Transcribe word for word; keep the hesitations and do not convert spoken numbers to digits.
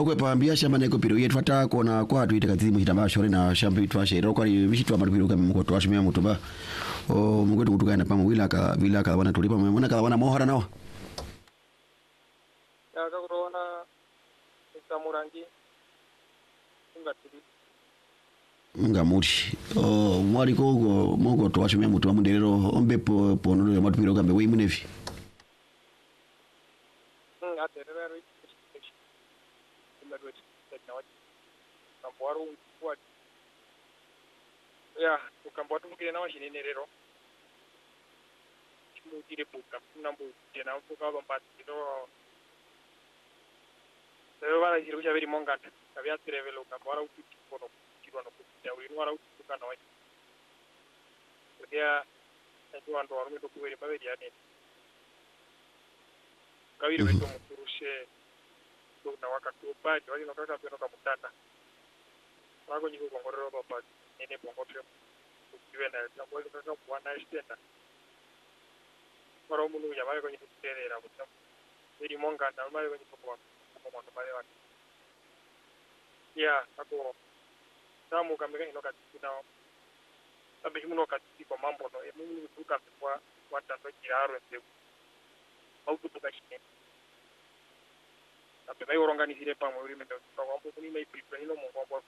kwe pambia shamba neko piro yetu fata kona kwa tuite kazimu hitamba shore na shamba itwa shero kwa vishitu amadu kama mkoto washimia mutuba o mkoto kutuka na pamu wila ka wila ka wana tulipa mwana ka wana mohara nao ya ka corona samurangi ngatiri ngamuri o mwali ko moko to washimia mutuba munderero ombe po pono ya matu piro kambe we munevi mm aterera ri kamboaro kwa ya ukamboatu mukire na washine rero chimutire buka nambo tena ufuka bambati no rero bana hiru chabiri mongata kabya trevelo kamboaro uti kono kirono kutia uri nwara uti kana wa ya ndio ando warume to kuwere babedi ane kawiri wetu mukurushe na wakati upande wali nakaka pia nokamutata wako nyiko kongorero baba nene bongotre ukiwenda jambo ile kaka bwana istenda mara umuntu yabaye kwenye kuterera kuta ili monga na mali kwenye kwa kwa mwana pale wake ya ako tamu kameka inoka tina abe muno kati kwa mambo no emu kutuka kwa watando kiraro ndio au kutuka shine ape bai organizire pa mo uri mendo kwa mpo ni mai pipa hino mo kwa